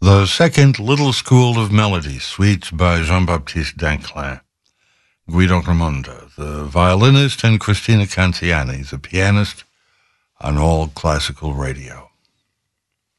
The second Little School of Melody, suite by Jean-Baptiste Danclin. Guido Raimondo, the violinist, and Cristina Cantiani, the pianist, on All Classical Radio.